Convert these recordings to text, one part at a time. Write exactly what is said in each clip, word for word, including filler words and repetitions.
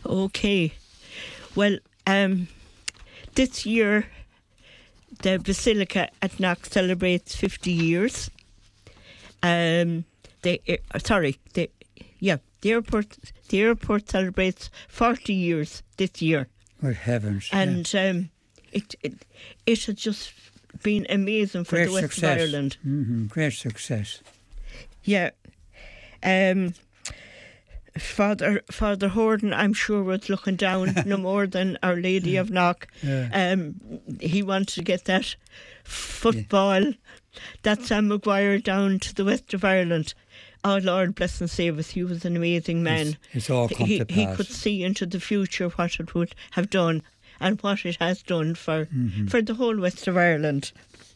Okay. Well, um, this year the Basilica at Knock celebrates fifty years. Um, the uh, sorry, the yeah, the airport the airport celebrates forty years this year. Good heavens! And yeah. um, it it it has just been amazing for Great the West success. of Ireland. Mm-hmm. Great success. Yeah. Um, Father Father Horden, I'm sure, was looking down no more than Our Lady of Knock. Yeah. Um, he wanted to get that football, yeah. that Sam Maguire down to the west of Ireland. Oh, Lord bless and save us, he was an amazing man. It's, it's all come he, to pass. He could see into the future what it would have done and what it has done for, mm-hmm. for the whole west of Ireland.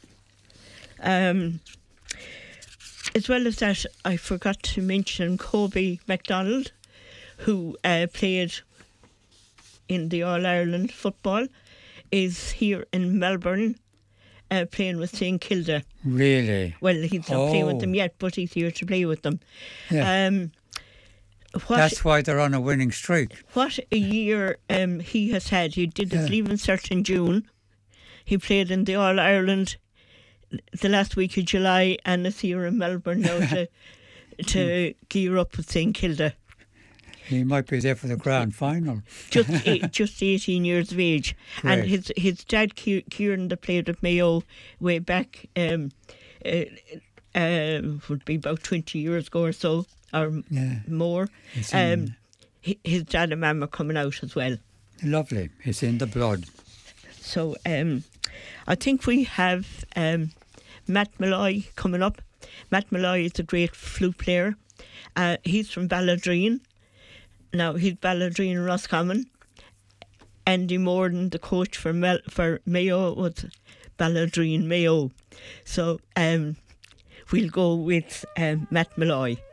Um. As well as that, I forgot to mention Kobe MacDonald, who uh, played in the All-Ireland football, is here in Melbourne uh, playing with Saint Kilda. Really? Well, he's not oh. playing with them yet, but he's here to play with them. Yeah. Um, what, That's why they're on a winning streak. What a year um, he has had. He did his yeah. leaving cert in June. He played in the All-Ireland the last week of July, and is here in Melbourne now to to gear up with Saint Kilda. He might be there for the grand final. Just eight, just eighteen years of age. Great. And his his dad, Kieran, that played at Mayo way back, um, uh, uh, would be about twenty years ago or so, or yeah. more. Um, his dad and mum are coming out as well. Lovely. It's in the blood. So um, I think we have um, Matt Malloy coming up. Matt Malloy is a great flute player. Uh, he's from Balladreen. Now, he's Balladreen Roscommon. Andy Morden, the coach for Mel- for Mayo, was Balladreen Mayo. So um, we'll go with um, Matt Malloy.